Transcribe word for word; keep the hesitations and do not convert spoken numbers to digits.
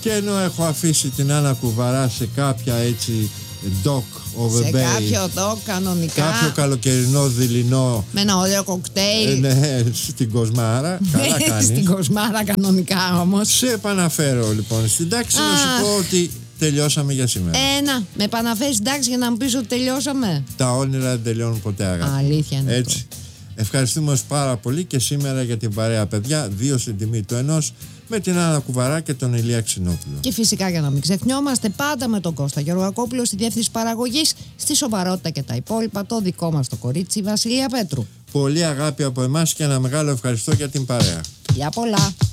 Και ενώ έχω αφήσει την Άννα Κουβαρά σε κάποια έτσι dock over σε bay, κάποιο dock κανονικά, κάποιο καλοκαιρινό δειλινό, με ένα ωραίο κοκτέιλ, ε, ναι, στην Κοσμάρα. Καλά κάνεις. στην Κοσμάρα κανονικά όμως. Σε επαναφέρω λοιπόν στην τάξη να σου πω ότι τελειώσαμε για σήμερα. Ένα, με επαναφέρεις εντάξει για να μου πεις ότι τελειώσαμε. Τα όνειρα δεν τελειώνουν ποτέ, αγάπη. Αλήθεια είναι Έτσι. αυτό. Ευχαριστούμε ως πάρα πολύ και σήμερα για την παρέα, παιδιά. Δύο στην τιμή του ενός, με την Άννα Κουβαρά και τον Ηλία Ξινόπουλο. Και φυσικά για να μην ξεχνιόμαστε, πάντα με τον Κώστα Γεωργακόπουλο στη διεύθυνση παραγωγής, στη σοβαρότητα και τα υπόλοιπα, το δικό μας το κορίτσι Βασιλεία Πέτρου. Πολύ αγάπη από εμάς και ένα μεγάλο ευχαριστώ για την παρέα. Γεια πολλά.